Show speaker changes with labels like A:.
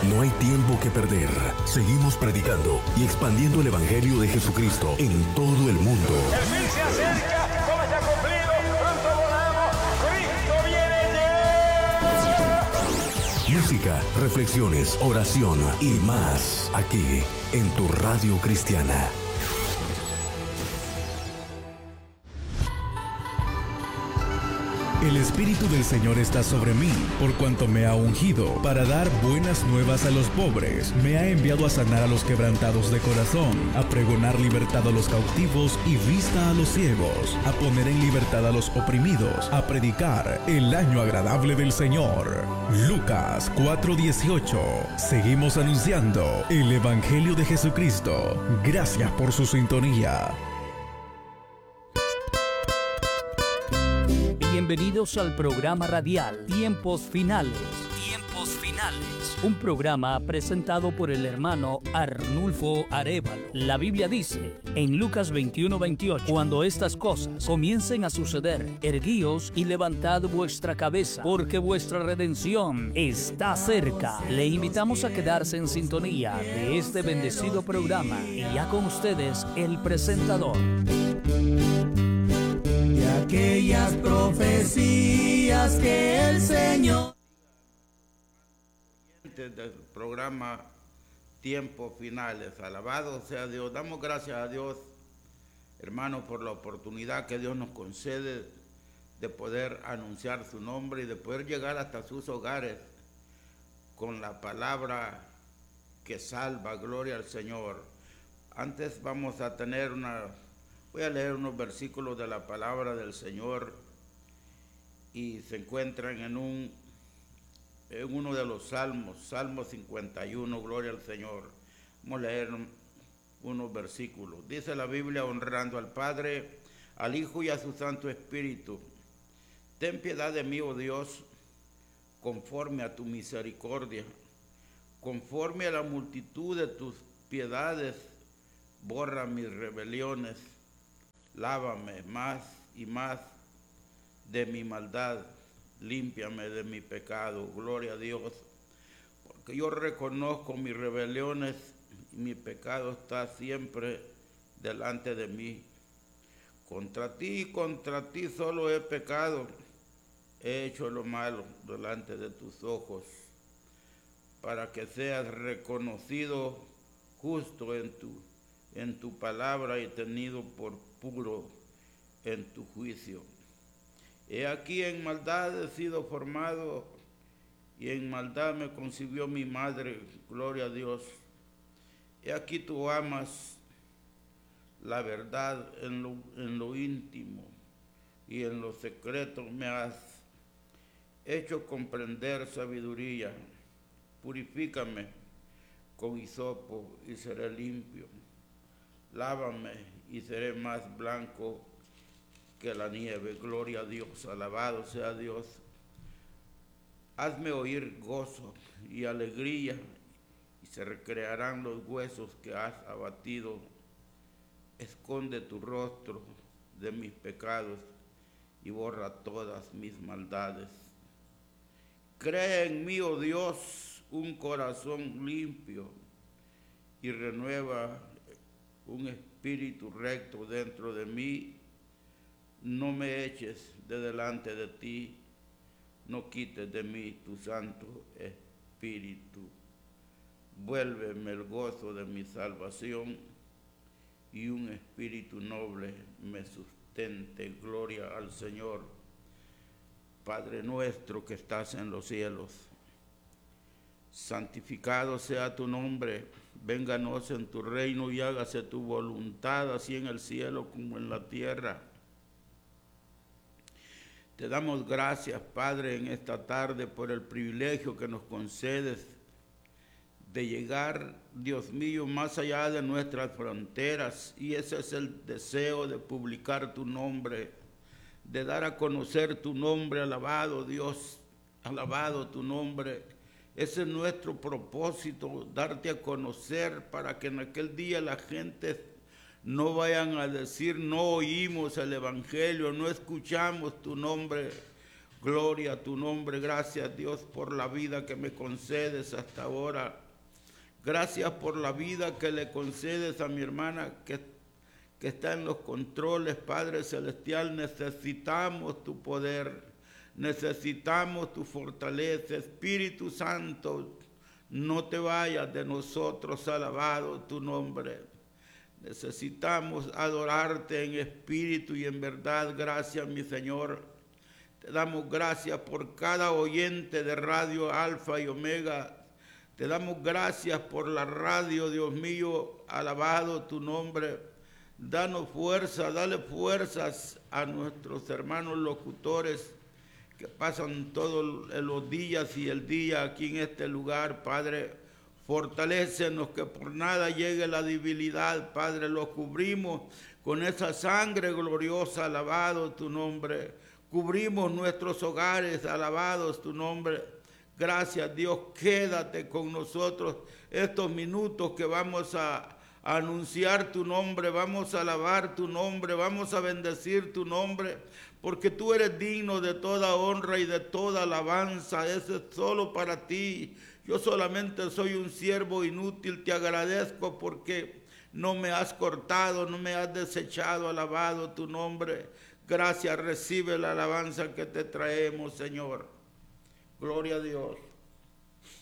A: No hay tiempo que perder. Seguimos predicando y expandiendo el Evangelio de Jesucristo en todo el mundo.
B: El fin se acerca, todo está cumplido, pronto volamos, Cristo viene ya.
A: Música, reflexiones, oración y más aquí en tu radio cristiana.
C: El Espíritu del Señor está sobre mí, por cuanto me ha ungido para dar buenas nuevas a los pobres. Me ha enviado a sanar a los quebrantados de corazón, a pregonar libertad a los cautivos y vista a los ciegos, a poner en libertad a los oprimidos, a predicar el año agradable del Señor. Lucas 4:18. Seguimos anunciando el Evangelio de Jesucristo. Gracias por su sintonía.
D: Bienvenidos al programa radial Tiempos Finales. Tiempos Finales. Un programa presentado por el hermano Arnulfo Arévalo. La Biblia dice en Lucas 21:28: cuando estas cosas comiencen a suceder, erguíos y levantad vuestra cabeza, porque vuestra redención está cerca. Le invitamos a quedarse en sintonía de este bendecido programa. Y ya con ustedes, el presentador.
E: De aquellas profecías que el Señor...
F: Del programa Tiempos Finales, alabado sea Dios. Damos gracias a Dios, hermanos, por la oportunidad que Dios nos concede de poder anunciar su nombre y de poder llegar hasta sus hogares con la palabra que salva. Gloria al Señor. Antes vamos a tener voy a leer unos versículos de la palabra del Señor y se encuentran en uno de los salmos, Salmo 51, gloria al Señor. Vamos a leer unos versículos. Dice la Biblia: honrando al Padre, al Hijo y a su Santo Espíritu. Ten piedad de mí, oh Dios, conforme a tu misericordia, conforme a la multitud de tus piedades, borra mis rebeliones. Lávame más y más de mi maldad, límpiame de mi pecado. Gloria a Dios, porque yo reconozco mis rebeliones y mi pecado está siempre delante de mí. Contra ti solo he pecado, he hecho lo malo delante de tus ojos, para que seas reconocido justo en tu palabra y tenido por puro en tu juicio. He aquí en maldad he sido formado y en maldad me concibió mi madre. Gloria a Dios. He aquí tú amas la verdad en lo íntimo y en lo secreto me has hecho comprender sabiduría. Purifícame con hisopo y seré limpio. Lávame y seré más blanco que la nieve. Gloria a Dios, alabado sea Dios. Hazme oír gozo y alegría, y se recrearán los huesos que has abatido. Esconde tu rostro de mis pecados y borra todas mis maldades. Crea en mí, oh Dios, un corazón limpio y renueva un espíritu recto dentro de mí. No me eches de delante de ti, no quites de mí tu Santo Espíritu. Vuélveme el gozo de mi salvación y un espíritu noble me sustente. Gloria al Señor. Padre nuestro que estás en los cielos, santificado sea tu nombre. Vénganos en tu reino y hágase tu voluntad, así en el cielo como en la tierra. Te damos gracias, Padre, en esta tarde por el privilegio que nos concedes de llegar, Dios mío, más allá de nuestras fronteras. Y ese es el deseo de publicar tu nombre, de dar a conocer tu nombre. Alabado Dios, alabado tu nombre. Ese es nuestro propósito, darte a conocer para que en aquel día la gente no vayan a decir: no oímos el Evangelio, no escuchamos tu nombre. Gloria a tu nombre. Gracias, Dios, por la vida que me concedes hasta ahora. Gracias por la vida que le concedes a mi hermana que está en los controles, Padre Celestial. Necesitamos tu poder, necesitamos tu fortaleza. Espíritu Santo, no te vayas de nosotros, alabado tu nombre. Necesitamos adorarte en espíritu y en verdad. Gracias, mi Señor. Te damos gracias por cada oyente de Radio Alfa y Omega. Te damos gracias por la radio, Dios mío, alabado tu nombre. Danos fuerza, dale fuerzas a nuestros hermanos locutores que pasan todos los días y el día aquí en este lugar, Padre. Fortalécenos, que por nada llegue la debilidad, Padre. Los cubrimos con esa sangre gloriosa, alabado tu nombre. Cubrimos nuestros hogares, alabados tu nombre. Gracias, Dios, quédate con nosotros estos minutos que vamos a anunciar tu nombre, vamos a alabar tu nombre, vamos a bendecir tu nombre, porque tú eres digno de toda honra y de toda alabanza. Eso es solo para ti. Yo solamente soy un siervo inútil. Te agradezco porque no me has cortado, no me has desechado, alabado tu nombre. Gracias, recibe la alabanza que te traemos, Señor. Gloria a Dios.